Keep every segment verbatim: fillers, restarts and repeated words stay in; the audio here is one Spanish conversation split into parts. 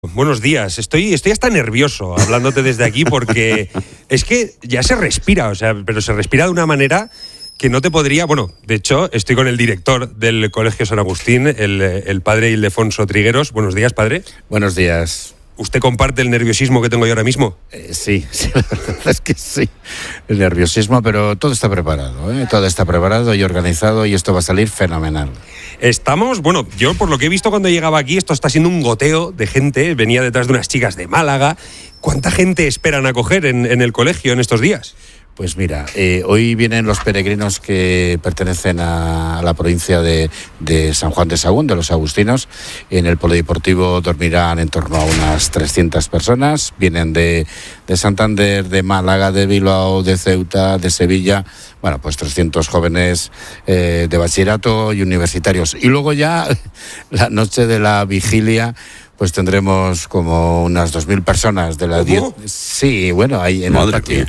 buenos días. Estoy, estoy hasta nervioso hablándote desde aquí porque es que ya se respira, o sea, pero se respira de una manera que no te podría... Bueno, de hecho, estoy con el director del Colegio San Agustín, el, el padre Ildefonso Trigueros. Buenos días, padre. Buenos días. ¿Usted comparte el nerviosismo que tengo yo ahora mismo? Eh, sí, sí, la verdad es que sí. El nerviosismo, pero todo está preparado, ¿eh? Todo está preparado y organizado y esto va a salir fenomenal. Estamos, bueno, yo por lo que he visto cuando llegaba aquí, esto está siendo un goteo de gente. Venía detrás de unas chicas de Málaga. ¿Cuánta gente esperan acoger en, en el colegio en estos días? Pues mira, eh, hoy vienen los peregrinos que pertenecen a, a la provincia de, de San Juan de Sagún, de los agustinos. En el polideportivo dormirán en torno a unas trescientas personas. Vienen de, de Santander, de Málaga, de Bilbao, de Ceuta, de Sevilla. Bueno, pues trescientos jóvenes eh, de bachillerato y universitarios. Y luego ya, la noche de la vigilia, pues tendremos como unas dos mil personas de la diez. Sí, bueno, ahí en el patio.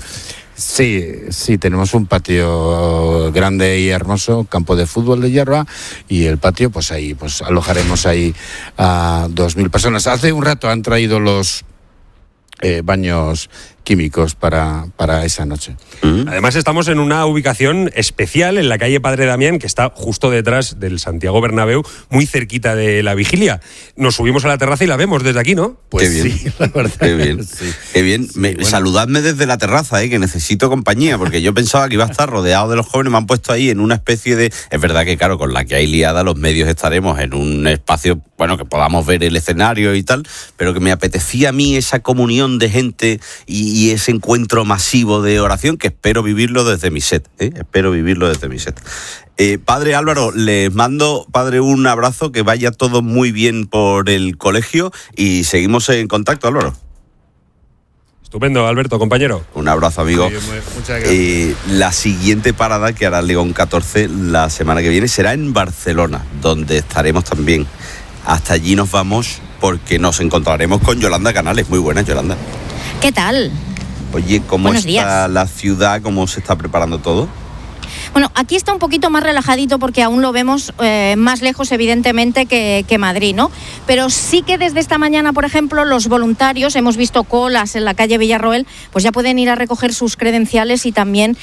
Sí, sí, tenemos un patio grande y hermoso, campo de fútbol de hierba, y el patio, pues ahí, pues alojaremos ahí a dos mil personas. Hace un rato han traído los eh, baños químicos para, para esa noche. Mm. Además estamos en una ubicación especial en la calle Padre Damián, que está justo detrás del Santiago Bernabéu, muy cerquita de la vigilia. Nos subimos a la terraza y la vemos desde aquí, ¿no? Pues Qué bien. sí, la verdad. Qué bien. Sí. Qué bien. Sí, Me, bueno. Saludadme desde la terraza, ¿eh? Que necesito compañía, porque yo pensaba que iba a estar rodeado de los jóvenes. Me han puesto ahí en una especie de... Es verdad que, claro, con la que hay liada, los medios estaremos en un espacio, bueno, que podamos ver el escenario y tal, pero que me apetecía a mí esa comunión de gente y, y ese encuentro masivo de oración que espero vivirlo desde mi set, ¿eh? Espero vivirlo desde mi set. Eh, padre Álvaro, les mando, padre, un abrazo, que vaya todo muy bien por el colegio y seguimos en contacto, Álvaro. Estupendo, Alberto, compañero. Un abrazo, amigo. Muy bien, muy, muchas gracias. Eh, la siguiente parada que hará León catorce la semana que viene será en Barcelona, donde estaremos también. Hasta allí nos vamos porque nos encontraremos con Yolanda Canales. Muy buenas, Yolanda. ¿Qué tal? Oye, ¿cómo Buenos está días. la ciudad? ¿Cómo se está preparando todo? Bueno, aquí está un poquito más relajadito porque aún lo vemos eh, más lejos, evidentemente, que, que Madrid, ¿no? Pero sí que desde esta mañana, por ejemplo, los voluntarios, hemos visto colas en la calle Villarroel, pues ya pueden ir a recoger sus credenciales y también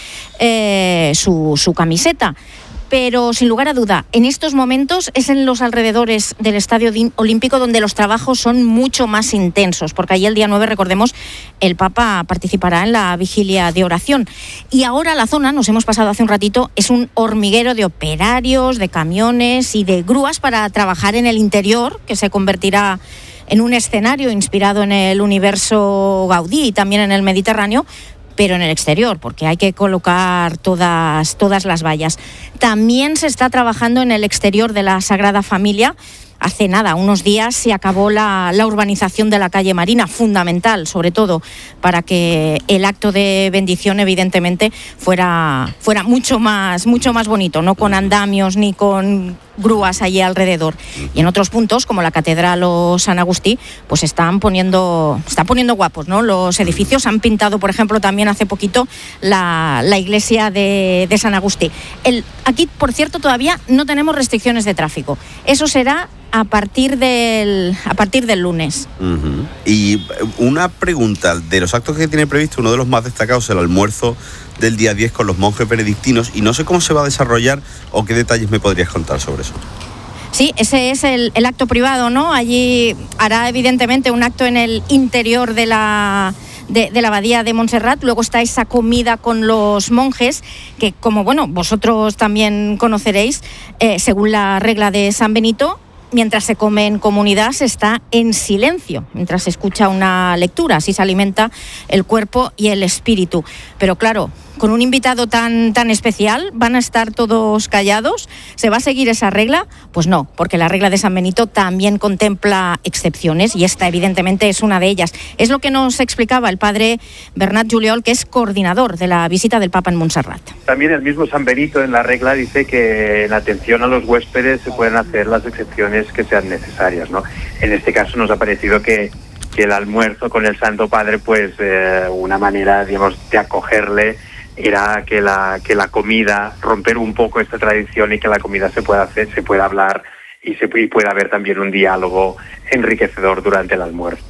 eh, su, su camiseta. Pero sin lugar a duda, en estos momentos es en los alrededores del Estadio Olímpico donde los trabajos son mucho más intensos, porque allí el día nueve, recordemos, el Papa participará en la vigilia de oración. Y ahora la zona, nos hemos pasado hace un ratito, es un hormiguero de operarios, de camiones y de grúas para trabajar en el interior, que se convertirá en un escenario inspirado en el universo Gaudí y también en el Mediterráneo, pero en el exterior, porque hay que colocar todas, todas las vallas. También se está trabajando en el exterior de la Sagrada Familia. Hace nada, unos días, se acabó la, la urbanización de la calle Marina, fundamental, sobre todo, para que el acto de bendición, evidentemente, fuera, fuera mucho más, mucho más bonito, no con andamios ni con grúas allí alrededor. Y en otros puntos, como la Catedral o San Agustí, pues están poniendo, están poniendo guapos, ¿no? Los edificios han pintado, por ejemplo, también hace poquito la, la iglesia de, de San Agustí. El, aquí, por cierto, todavía no tenemos restricciones de tráfico. Eso será a partir del a partir del lunes. Uh-huh. Y una pregunta, de los actos que tiene previsto, uno de los más destacados, el almuerzo del día diez con los monjes benedictinos, y no sé cómo se va a desarrollar o qué detalles me podrías contar sobre eso. Sí, ese es el, el acto privado, ¿no? Allí hará evidentemente un acto en el interior de la De, de la abadía de Montserrat. Luego está esa comida con los monjes que, como bueno, vosotros también conoceréis, eh, según la regla de San Benito, mientras se come en comunidad se está en silencio, mientras se escucha una lectura, así se alimenta el cuerpo y el espíritu. Pero claro, con un invitado tan, tan especial, ¿van a estar todos callados? ¿Se va a seguir esa regla? Pues no, porque la regla de San Benito también contempla excepciones y esta evidentemente es una de ellas. Es lo que nos explicaba el padre Bernat Juliol, que es coordinador de la visita del Papa en Montserrat. También el mismo San Benito en la regla dice que en atención a los huéspedes se pueden hacer las excepciones que sean necesarias, ¿no? En este caso nos ha parecido que, que el almuerzo con el Santo Padre, pues eh, una manera, digamos, de acogerle era que la que la comida, romper un poco esta tradición y que la comida se pueda hacer, se pueda hablar y se y pueda haber también un diálogo enriquecedor durante el almuerzo.